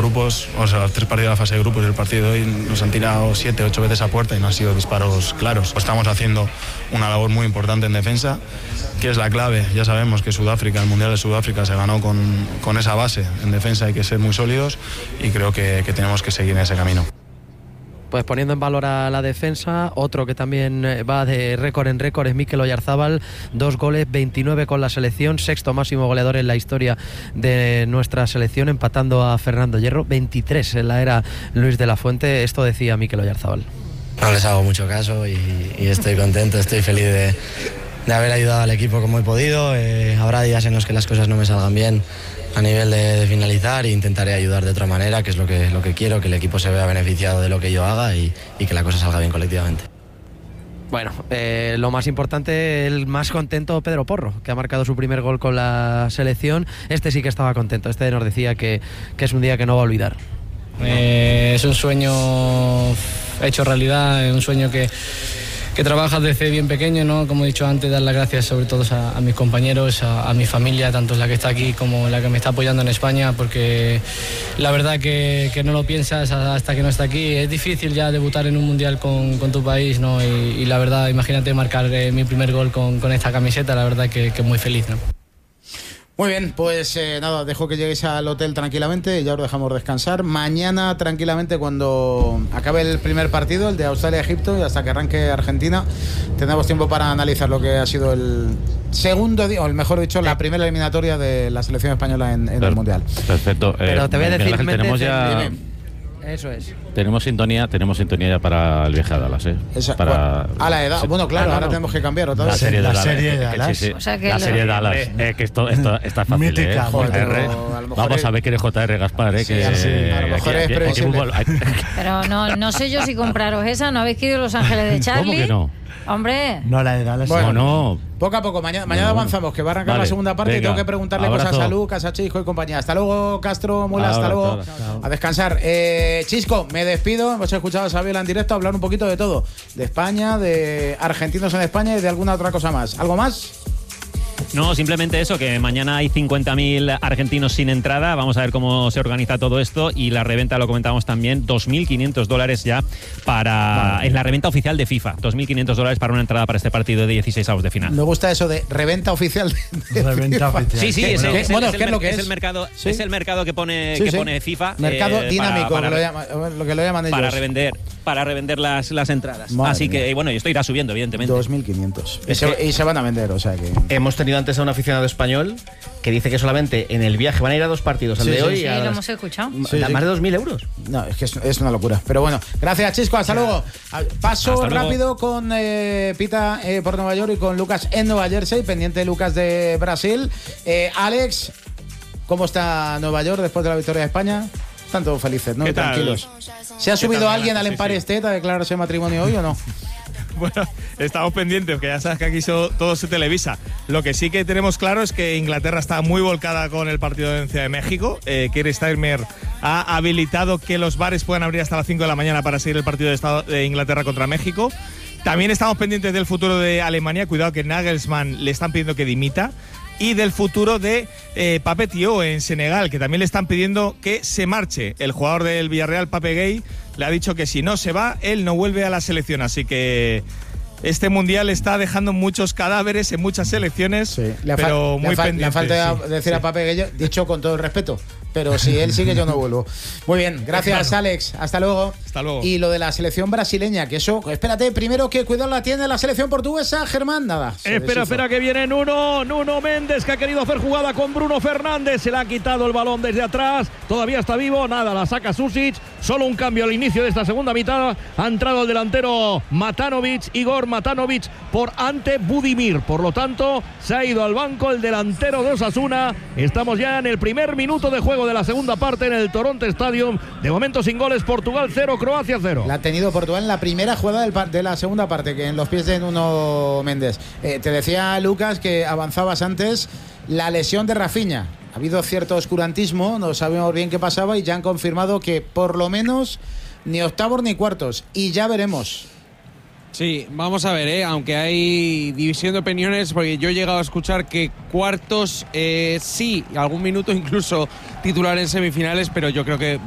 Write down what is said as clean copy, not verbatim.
grupos, o sea, los 3 partidos de la fase de grupos y el partido de hoy nos han tirado 7, 8 veces a puerta y no han sido disparos claros. Estamos haciendo una labor muy importante en defensa, que es la clave. Ya sabemos que Sudáfrica, el Mundial de Sudáfrica se ganó con esa base. En defensa hay que ser muy sólidos y creo que tenemos que seguir en ese camino. Pues poniendo en valor a la defensa, otro que también va de récord en récord es Mikel Oyarzábal, 2 goles, 29 con la selección, 6º máximo goleador en la historia de nuestra selección, empatando a Fernando Hierro, 23 en la era Luis de la Fuente. Esto decía Mikel Oyarzábal. No les hago mucho caso y estoy contento, estoy feliz de haber ayudado al equipo como he podido. Habrá días en los que las cosas no me salgan bien a nivel de finalizar e intentaré ayudar de otra manera, que es lo que quiero, que el equipo se vea beneficiado de lo que yo haga y que la cosa salga bien colectivamente. Bueno, lo más importante, el más contento, Pedro Porro, que ha marcado su primer gol con la selección. Este sí que estaba contento, este nos decía que es un día que no va a olvidar. Es un sueño hecho realidad, es un sueño que trabajas desde bien pequeño, ¿no? Como he dicho antes, dar las gracias sobre todo a mis compañeros, a mi familia, tanto la que está aquí como la que me está apoyando en España, porque la verdad que no lo piensas hasta que no está aquí. Es difícil ya debutar en un mundial con tu país, ¿no? Y la verdad, imagínate marcar mi primer gol con esta camiseta, la verdad que muy feliz, ¿no? Muy bien, pues nada, dejo que lleguéis al hotel tranquilamente y ya os dejamos descansar. Mañana tranquilamente, cuando acabe el primer partido, el de Australia-Egipto, y hasta que arranque Argentina, tendremos tiempo para analizar lo que ha sido el segundo día, o el mejor dicho, la primera eliminatoria de la selección española en el Mundial. Perfecto. Pero te voy a decir, tenemos ya... Eso es. Tenemos sintonía ya para el viaje a Dallas, a la edad. Bueno, claro, ahora tenemos que cambiar otra vez. La serie de Dallas. Sí. O sea que la serie de Dallas. Que esto está fácil. Mítica, JR. Vamos a ver quién es JR Gaspar, que a lo mejor es previsible. Pero no sé yo si compraros esa. ¿No habéis querido Los Ángeles de Charlie? ¿Cómo que no? Hombre. No, la de Dallas. Bueno, no. Poco a poco, mañana avanzamos, que va a arrancar la segunda parte. Venga, y tengo que preguntarle abrazo. cosas a Lucas, a Chisco y compañía. Hasta luego, Castro, Mula, hasta luego. Chao. A descansar. Chisco, me despido. Hemos escuchado a Saviola en directo hablar un poquito de todo. De España, de argentinos en España y de alguna otra cosa más. ¿Algo más? No, simplemente eso, que mañana hay 50.000 argentinos sin entrada. Vamos a ver cómo se organiza todo esto. Y la reventa, lo comentamos también, $2.500 ya en la reventa oficial de FIFA. $2.500 para una entrada para este partido de 16avos de final. Me gusta eso de reventa oficial. Reventa oficial. Sí, es el mercado. ¿Sí? Es el mercado que pone FIFA. Mercado dinámico, para lo que lo llaman ellos. Para revender las entradas. Madre Así mía. que, bueno, y esto irá subiendo, evidentemente. 2.500. Y se van a vender, o sea que... Hemos tenido antes a un aficionado español que dice que solamente en el viaje van a ir a 2 partidos, el de hoy. Sí, lo hemos escuchado. Más de 2.000 euros. No, es que es una locura. Pero bueno, gracias, Chisco, hasta luego. Paso hasta rápido luego. Con Pita por Nueva York y con Lucas en Nueva Jersey, pendiente de Lucas de Brasil. Alex, ¿cómo está Nueva York después de la victoria de España? Están todos felices, ¿no? Tranquilos. ¿Se ha subido alguien al Empire State a declararse matrimonio hoy o no? Bueno, estamos pendientes, que ya sabes que aquí todo se televisa. Lo que sí que tenemos claro es que Inglaterra está muy volcada con el partido de Ciudad de México. Keir Starmer ha habilitado que los bares puedan abrir hasta las 5 de la mañana para seguir el partido de Inglaterra contra México. También estamos pendientes del futuro de Alemania. Cuidado que Nagelsmann le están pidiendo que dimita. Y del futuro de Pape Thiaw en Senegal, que también le están pidiendo que se marche. El jugador del Villarreal, Pape Gueye, le ha dicho que si no se va, él no vuelve a la selección. Así que este mundial está dejando muchos cadáveres en muchas selecciones, pero muy pendientes. Le falta decir a Pape Gueye, dicho con todo el respeto, pero si él sigue yo no vuelvo. Muy bien, gracias, claro. Alex, hasta luego. Hasta luego. Y lo de la selección brasileña, que eso, espérate, primero que cuidado la tiene la selección portuguesa, Germán, nada. Espera que viene Nuno Méndez, que ha querido hacer jugada con Bruno Fernández, se le ha quitado el balón desde atrás, todavía está vivo, nada, la saca Susic, solo un cambio al inicio de esta segunda mitad, ha entrado el delantero Igor Matanovic por Ante Budimir, por lo tanto se ha ido al banco el delantero de Osasuna. Estamos ya en el primer minuto de juego de la segunda parte en el Toronto Stadium, de momento sin goles, Portugal 0, Croacia 0. La ha tenido Portugal en la primera jugada de la segunda parte, que en los pies de Nuno Méndez. Te decía Lucas que avanzabas antes, la lesión de Rafinha. Ha habido cierto oscurantismo, no sabemos bien qué pasaba y ya han confirmado que por lo menos ni octavos ni cuartos, y ya veremos. Sí, vamos a ver, aunque hay división de opiniones, porque yo he llegado a escuchar que cuartos sí, algún minuto incluso titular en semifinales, pero yo creo que